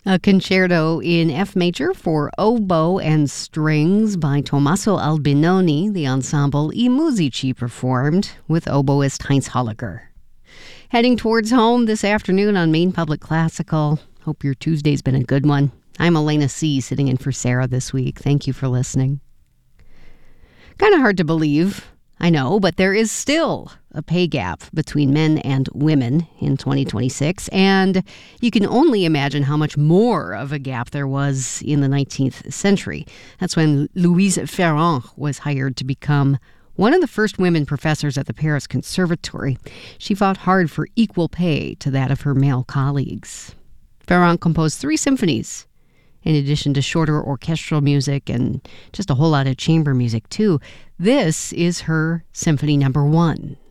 A concerto in F major for oboe and strings by Tommaso Albinoni, the ensemble I Musici performed with oboist Heinz Holliger. Heading towards home this afternoon on Maine Public Classical. Hope your Tuesday's been a good one. I'm Elena C., sitting in for Sarah this week. Thank you for listening. Kind of hard to believe, I know, but there is still a pay gap between men and women in 2026, and you can only imagine how much more of a gap there was in the 19th century. That's when Louise Ferrand was hired to become one of the first women professors at the Paris Conservatory. She fought hard for equal pay to that of her male colleagues. Ferrand composed 3 symphonies, in addition to shorter orchestral music and just a whole lot of chamber music, too. This is her Symphony No. 1.